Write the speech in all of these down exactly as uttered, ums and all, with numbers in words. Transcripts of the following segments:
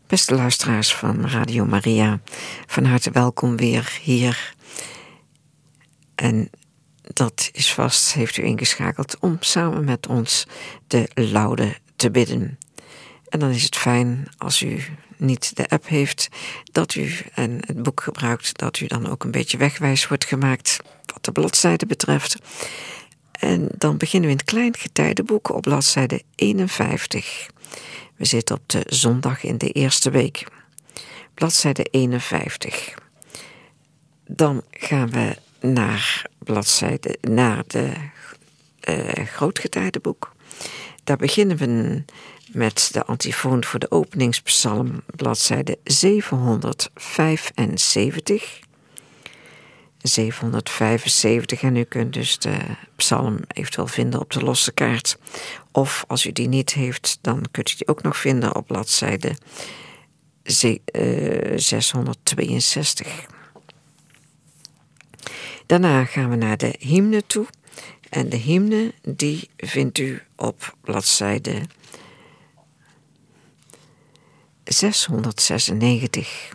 Beste luisteraars van Radio Maria, van harte welkom weer hier. En dat is vast, heeft u ingeschakeld om samen met ons de laude te bidden. En dan is het fijn als u niet de app heeft, dat u en het boek gebruikt, dat u dan ook een beetje wegwijs wordt gemaakt wat de bladzijde betreft. En dan beginnen we in het klein getijdenboek op bladzijde eenenvijftig. We zitten op de zondag in de eerste week. Bladzijde eenenvijftig. Dan gaan we naar bladzijde, naar de uh, grootgetijdenboek. Daar beginnen we met de antifoon voor de openingspsalm, bladzijde zevenhonderdvijfenzeventig. zevenhonderdvijfenzeventig, en u kunt dus de psalm eventueel vinden op de losse kaart. Of als u die niet heeft, dan kunt u die ook nog vinden op bladzijde zeshonderdtweeënzestig. Daarna gaan we naar de hymne toe. En de hymne die vindt u op bladzijde zeshonderdzesennegentig.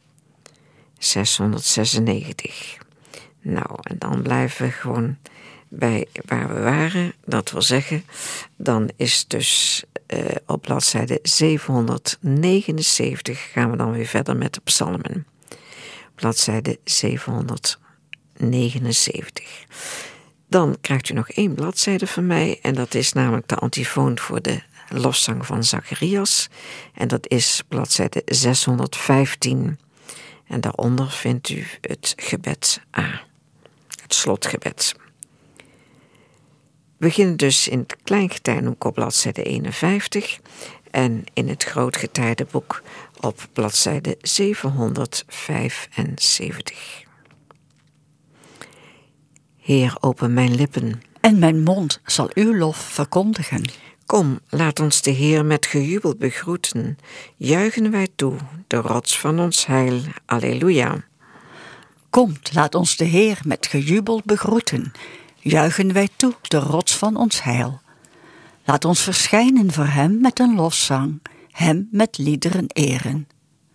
zeshonderdzesennegentig. Nou, en dan blijven we gewoon bij waar we waren. Dat wil zeggen, dan is dus uh, op bladzijde zevenhonderdnegenenzeventig gaan we dan weer verder met de psalmen. Bladzijde zevenhonderdnegenenzeventig. Dan krijgt u nog één bladzijde van mij en dat is namelijk de antifoon voor de lofzang van Zacharias. En dat is bladzijde zeshonderdvijftien. En daaronder vindt u het gebed A, het slotgebed. We beginnen dus in het kleingetijdenboek op bladzijde eenenvijftig en in het grootgetijdenboek op bladzijde zevenhonderdvijfenzeventig. Heer, open mijn lippen. En mijn mond zal uw lof verkondigen. Kom, laat ons de Heer met gejubel begroeten. Juichen wij toe, de rots van ons heil. Alleluia. Komt, laat ons de Heer met gejubel begroeten. Juichen wij toe, de rots van ons heil. Laat ons verschijnen voor hem met een lofzang, hem met liederen eren.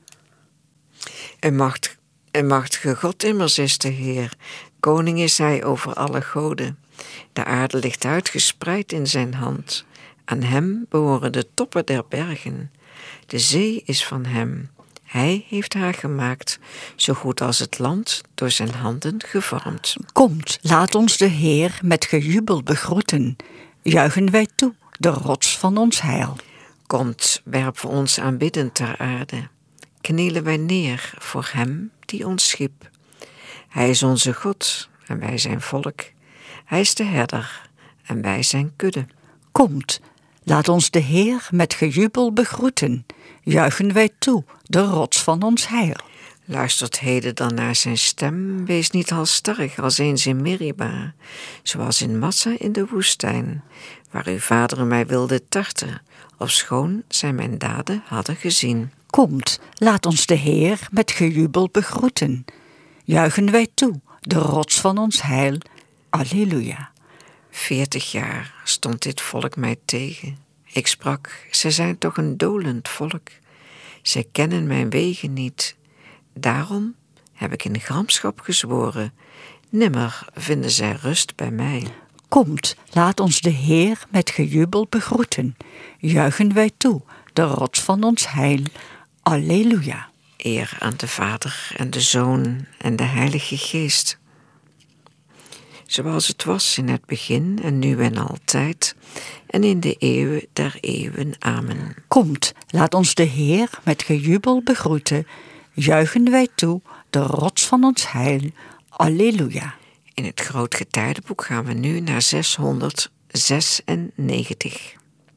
En macht, en machtige God immers is de Heer. Koning is hij over alle goden. De aarde ligt uitgespreid in zijn hand. Aan hem behoren de toppen der bergen. De zee is van hem. Hij heeft haar gemaakt, zo goed als het land door zijn handen gevormd. Komt, laat ons de Heer met gejubel begroeten. Juichen wij toe, de rots van ons heil. Komt, werpen we ons aanbiddend ter aarde. Knielen wij neer voor hem die ons schiep. Hij is onze God en wij zijn volk. Hij is de herder en wij zijn kudde. Komt, laat ons de Heer met gejubel begroeten. Juichen wij toe, de rots van ons heil. Luistert heden dan naar zijn stem, wees niet halstarrig als eens in Meriba, zoals in Massa in de woestijn, waar uw vaderen mij wilden tarten, ofschoon zij mijn daden hadden gezien. Komt, laat ons de Heer met gejubel begroeten. Juichen wij toe, de rots van ons heil. Alleluia. Veertig jaar stond dit volk mij tegen. Ik sprak, zij zijn toch een dolend volk. Zij kennen mijn wegen niet. Daarom heb ik in gramschap gezworen. Nimmer vinden zij rust bij mij. Komt, laat ons de Heer met gejubel begroeten. Juichen wij toe, de rots van ons heil. Alleluia. Eer aan de Vader en de Zoon en de Heilige Geest. Zoals het was in het begin en nu en altijd en in de eeuwen der eeuwen. Amen. Komt, laat ons de Heer met gejubel begroeten. Juichen wij toe, de rots van ons heil. Alleluia. In het grootgetijdenboek gaan we nu naar zeshonderdzesennegentig.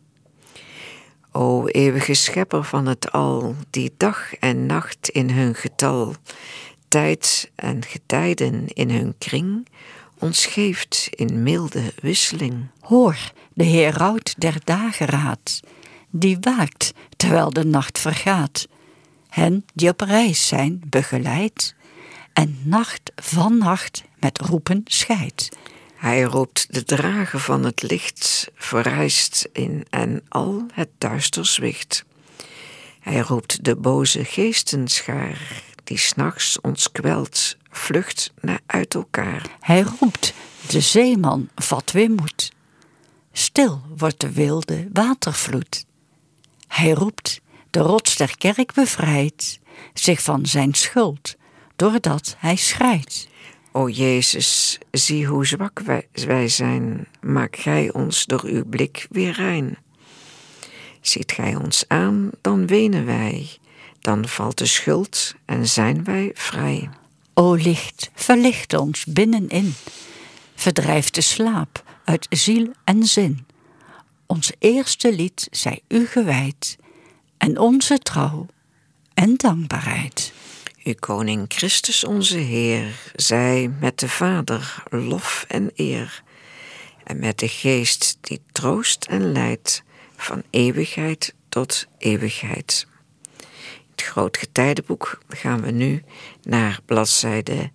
O eeuwige schepper van het al, die dag en nacht in hun getal, tijd en getijden in hun kring, ons geeft in milde wisseling. Hoor, de heraut der dageraad, die waakt terwijl de nacht vergaat. Hen die op reis zijn begeleidt, en nacht van nacht met roepen scheidt. Hij roept de drager van het licht, verrijst in en al het duister zwicht. Hij roept de boze geestenschaar, die 's nachts ons kwelt, vlucht naar uit elkaar. Hij roept, de zeeman vat weer moed. Stil wordt de wilde watervloed. Hij roept, de rots der kerk bevrijdt zich van zijn schuld, doordat hij schreit. O Jezus, zie hoe zwak wij, wij zijn, maak gij ons door uw blik weer rein. Ziet gij ons aan, dan wenen wij, dan valt de schuld en zijn wij vrij. O licht, verlicht ons binnenin, verdrijf de slaap uit ziel en zin. Ons eerste lied zij u gewijd, en onze trouw en dankbaarheid. Uw koning Christus onze Heer, zij met de Vader lof en eer, en met de Geest die troost en leidt, van eeuwigheid tot eeuwigheid. In het Grootgetijdenboek gaan we nu naar bladzijde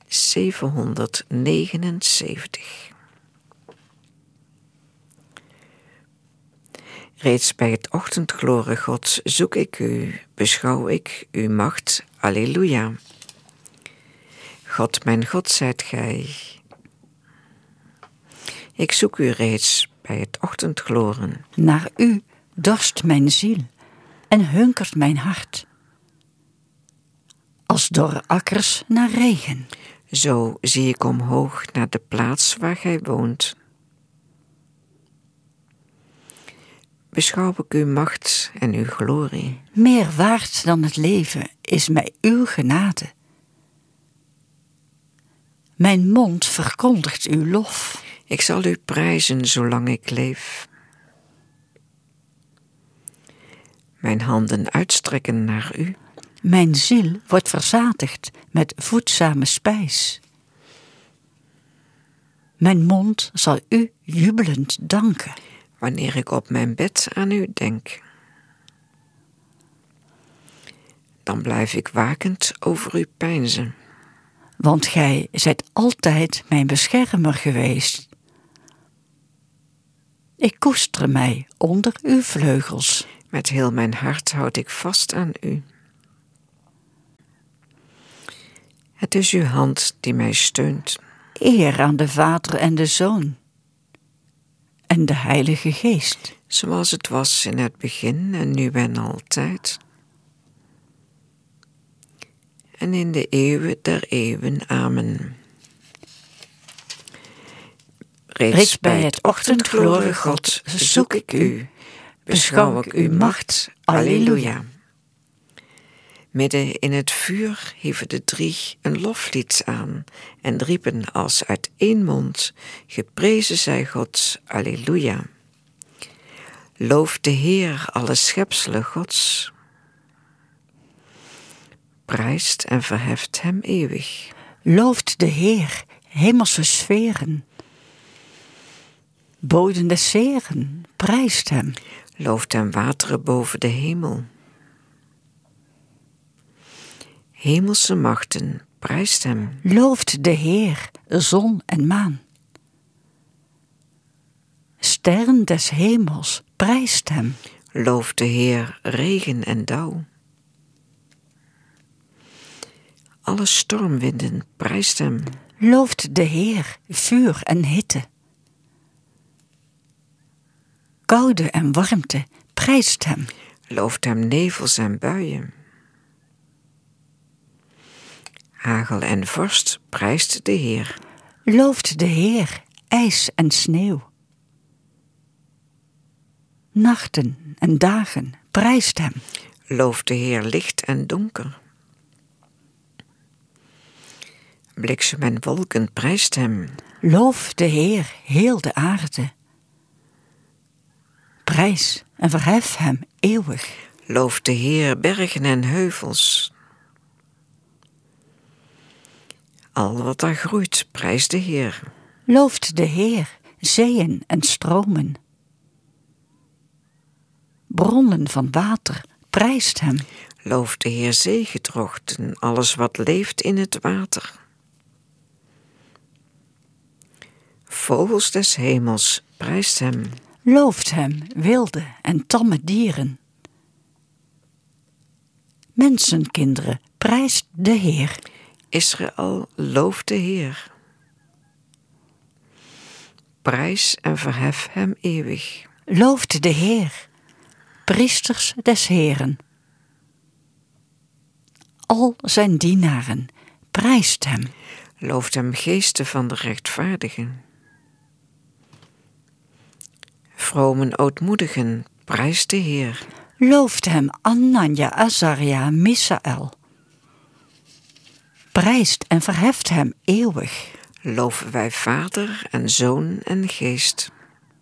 zevenhonderdnegenenzeventig. Reeds bij het ochtendgloren Gods zoek ik u, beschouw ik uw macht, alleluia. God, mijn God, zijt gij. Ik zoek u reeds bij het ochtendgloren. Naar u dorst mijn ziel en hunkert mijn hart, als dorre akkers naar regen. Zo zie ik omhoog naar de plaats waar gij woont. Beschouw ik uw macht en uw glorie. Meer waard dan het leven is mij uw genade. Mijn mond verkondigt uw lof. Ik zal u prijzen zolang ik leef. Mijn handen uitstrekken naar u. Mijn ziel wordt verzadigd met voedzame spijs. Mijn mond zal u jubelend danken. Wanneer ik op mijn bed aan u denk, dan blijf ik wakend over u peinzen. Want gij zijt altijd mijn beschermer geweest. Ik koester mij onder uw vleugels. Met heel mijn hart houd ik vast aan u. Het is uw hand die mij steunt. Eer aan de Vader en de Zoon en de Heilige Geest. Zoals het was in het begin en nu en altijd. En in de eeuwen der eeuwen. Amen. Reeds, Reeds bij het ochtendgloren God zoek ik u, beschouw ik uw macht. Alleluia. Midden in het vuur hieven de drie een loflied aan en riepen als uit één mond, geprezen zij God, alleluia. Loof de Heer alle schepselen Gods. Prijst en verheft hem eeuwig. Looft de Heer, hemelse sferen. Boden des zeren, prijst hem. Looft hem wateren boven de hemel. Hemelse machten, prijst hem. Looft de Heer, zon en maan. Sterren des hemels, prijst hem. Looft de Heer regen en dauw. Alle stormwinden, prijst hem. Looft de Heer, vuur en hitte. Koude en warmte, prijst hem. Looft hem nevels en buien. Hagel en vorst, prijst de Heer. Looft de Heer, ijs en sneeuw. Nachten en dagen, prijst hem. Looft de Heer licht en donker. Bliksem en wolken, prijst hem. Loof de Heer, heel de aarde. Prijs en verhef hem eeuwig. Looft de Heer bergen en heuvels. Al wat daar groeit, prijst de Heer. Looft de Heer, zeeën en stromen. Bronnen van water, prijst hem. Looft de Heer zeegedrochten, alles wat leeft in het water. Vogels des hemels, prijst hem. Looft hem, wilde en tamme dieren. Mensenkinderen, prijst de Heer. Israël, looft de Heer. Prijs en verhef hem eeuwig. Looft de Heer, priesters des Heeren. Al zijn dienaren, prijst hem. Looft hem geesten van de rechtvaardigen. Vromen ootmoedigen, prijst de Heer. Looft hem Ananja, Azaria, Misaël. Prijst en verheft hem eeuwig. Loven wij Vader en Zoon en Geest.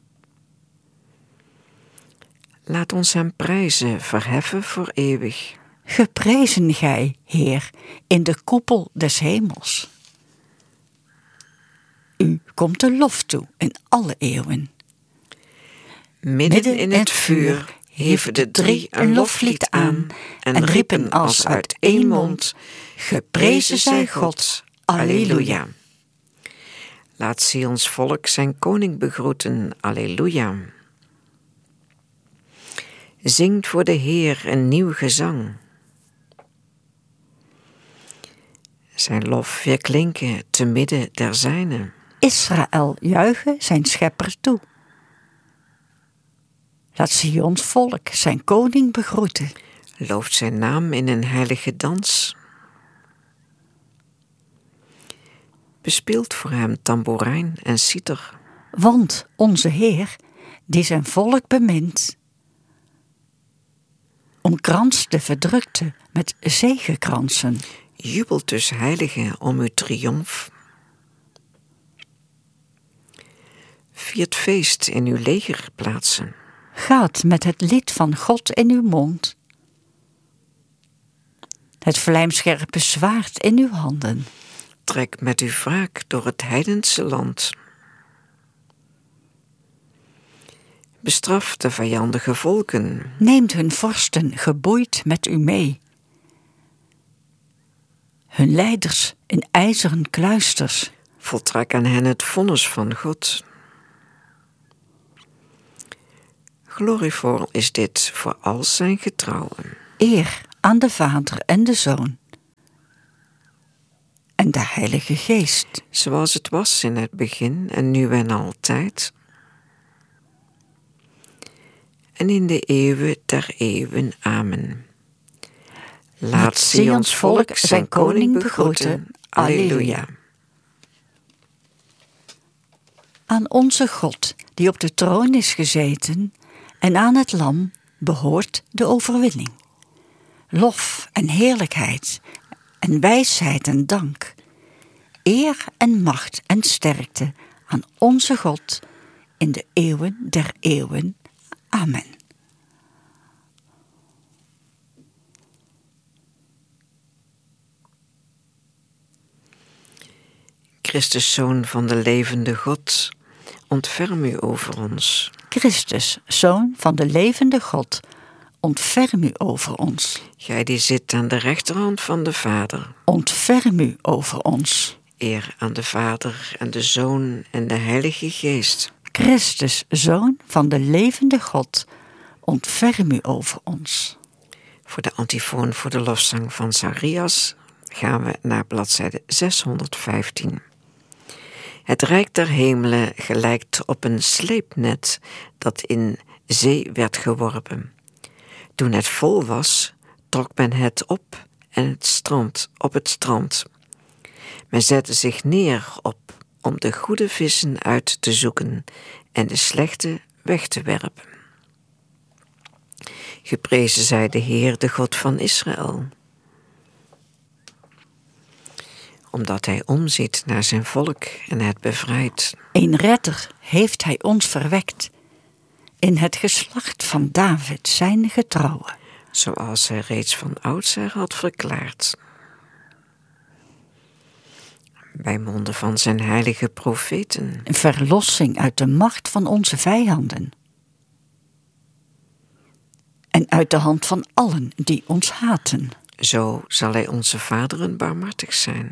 Laat ons hem prijzen, verheffen voor eeuwig. Geprezen gij, Heer, in de koepel des hemels. U komt de lof toe in alle eeuwen. Midden in het vuur hieven de drie een loflied aan en riepen als uit één mond: Geprezen zij God, Alleluia. Laat Sions volk zijn koning begroeten, Alleluia. Zingt voor de Heer een nieuw gezang. Zijn lof weerklinken te midden der zijnen. Israël juichen zijn schepper toe. Laat Sions volk zijn koning begroeten. Looft zijn naam in een heilige dans. Bespeelt voor hem tamboerijn en citer. Want onze Heer, die zijn volk bemint, omkranst de verdrukte met zegekransen. Jubelt dus heiligen om uw triomf. Viert feest in uw legerplaatsen. Gaat met het lied van God in uw mond. Het vlijmscherpe zwaard in uw handen. Trek met uw wraak door het heidense land. Bestraf de vijandige volken. Neemt hun vorsten geboeid met u mee. Hun leiders in ijzeren kluisters. Voltrek aan hen het vonnis van God. Glorievol is dit voor al zijn getrouwen. Eer aan de Vader en de Zoon. En de Heilige Geest. Zoals het was in het begin en nu en altijd. En in de eeuwen der eeuwen. Amen. Laat Sions volk zijn koning begroeten. Alleluia. Aan onze God, die op de troon is gezeten, en aan het Lam behoort de overwinning. Lof en heerlijkheid en wijsheid en dank. Eer en macht en sterkte aan onze God in de eeuwen der eeuwen. Amen. Christus, Zoon van de levende God, ontferm u over ons. Christus, Zoon van de levende God, ontferm u over ons. Gij die zit aan de rechterhand van de Vader, ontferm u over ons. Eer aan de Vader en de Zoon en de Heilige Geest. Christus, Zoon van de levende God, ontferm u over ons. Voor de antifoon voor de lofzang van Zacharias gaan we naar bladzijde zeshonderdvijftien. Het rijk der hemelen gelijkt op een sleepnet dat in zee werd geworpen. Toen het vol was, trok men het op en het strand op het strand. Men zette zich neer op om de goede vissen uit te zoeken en de slechte weg te werpen. Geprezen zij de Heer, de God van Israël. Omdat hij omziet naar zijn volk en het bevrijdt. Een redder heeft hij ons verwekt, in het geslacht van David zijn getrouwe. Zoals hij reeds van oudsher had verklaard. Bij monden van zijn heilige profeten. Een verlossing uit de macht van onze vijanden. En uit de hand van allen die ons haten. Zo zal hij onze vaderen barmhartig zijn.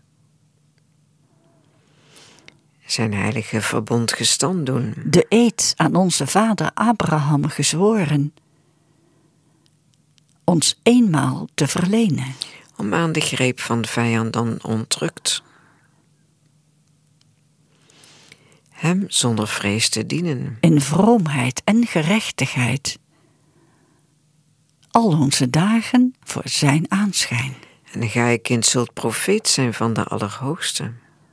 Zijn heilige verbond gestand doen. De eed aan onze vader Abraham gezworen. ons eenmaal te verlenen. Om aan de greep van de vijand dan ontrukt. Hem zonder vrees te dienen. In vroomheid en gerechtigheid. Al onze dagen voor zijn aanschijn. En gij, kind, zult profeet zijn van de Allerhoogste.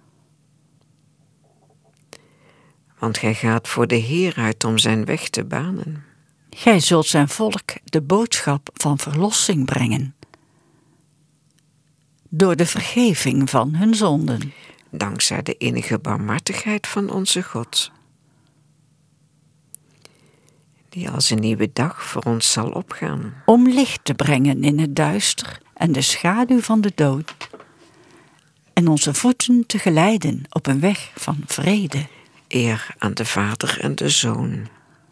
Want gij gaat voor de Heer uit om zijn weg te banen. Gij zult zijn volk de boodschap van verlossing brengen. Door de vergeving van hun zonden. Dankzij de innige barmhartigheid van onze God. Die als een nieuwe dag voor ons zal opgaan. Om licht te brengen in het duister en de schaduw van de dood. En onze voeten te geleiden op een weg van vrede. Eer aan de Vader en de Zoon.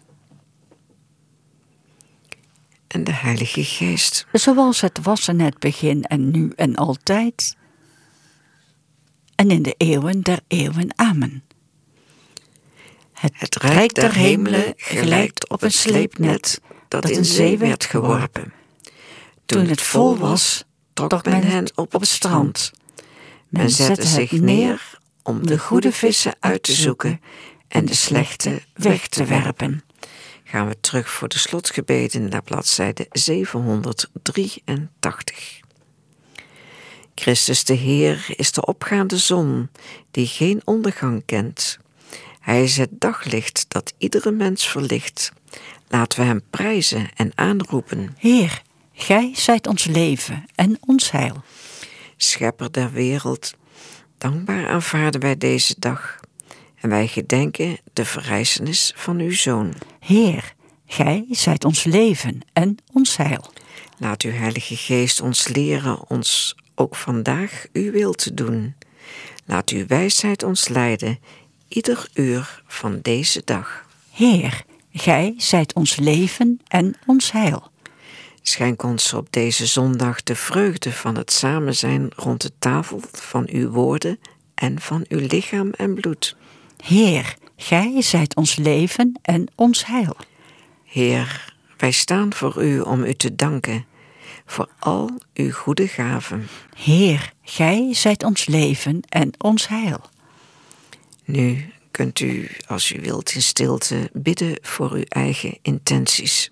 En de Heilige Geest. Zoals het was in het begin en nu en altijd. En in de eeuwen der eeuwen. Amen. Het, het rijk der hemelen gelijkt op een sleepnet dat in zee werd geworpen. Toen het vol was, trok men hen op het strand. Men zette zich neer om de goede vissen uit te zoeken en de slechte weg te werpen. Gaan we terug voor de slotgebeden naar bladzijde zevenhonderddrieëntachtig. Christus de Heer is de opgaande zon die geen ondergang kent. Hij is het daglicht dat iedere mens verlicht. Laten we hem prijzen en aanroepen. Heer, gij zijt ons leven en ons heil. Schepper der wereld, dankbaar aanvaarden wij deze dag. En wij gedenken de verrijzenis van uw Zoon. Heer, gij zijt ons leven en ons heil. Laat uw Heilige Geest ons leren ons ook vandaag uw wil te doen. Laat uw wijsheid ons leiden, ieder uur van deze dag. Heer, gij zijt ons leven en ons heil. Schenk ons op deze zondag de vreugde van het samen zijn rond de tafel van uw woorden en van uw lichaam en bloed. Heer, gij zijt ons leven en ons heil. Heer, wij staan voor u om u te danken voor al uw goede gaven. Heer, gij zijt ons leven en ons heil. Nu kunt u, als u wilt, in stilte bidden voor uw eigen intenties.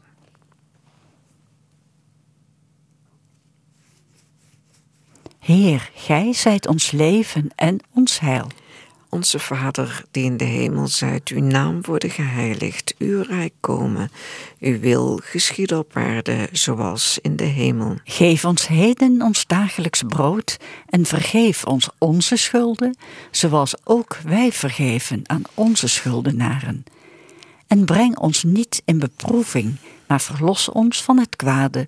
Heer, gij zijt ons leven en ons heil. Onze Vader, die in de hemel zijt, uw naam worden geheiligd, uw rijk komen, uw wil geschieden op aarde, zoals in de hemel. Geef ons heden ons dagelijks brood en vergeef ons onze schulden, zoals ook wij vergeven aan onze schuldenaren. En breng ons niet in beproeving, maar verlos ons van het kwade.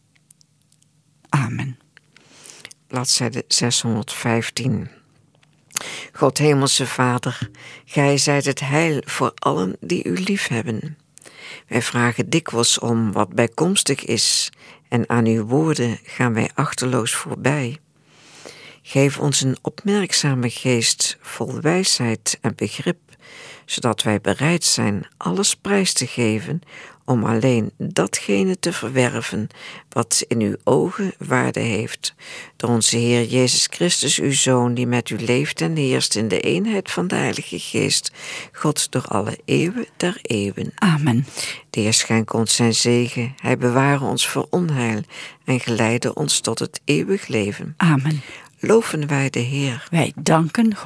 Amen. Bladzijde zeshonderdvijftien. God hemelse Vader, gij zijt het heil voor allen die u liefhebben. Wij vragen dikwijls om wat bijkomstig is, en aan uw woorden gaan wij achterloos voorbij. Geef ons een opmerkzame geest vol wijsheid en begrip, zodat wij bereid zijn alles prijs te geven om alleen datgene te verwerven wat in uw ogen waarde heeft. Door onze Heer Jezus Christus, uw Zoon, die met u leeft en heerst in de eenheid van de Heilige Geest, God door alle eeuwen der eeuwen. Amen. De Heer schenke ons zijn zegen, hij beware ons voor onheil en geleide ons tot het eeuwig leven. Amen. Loven wij de Heer. Wij danken God.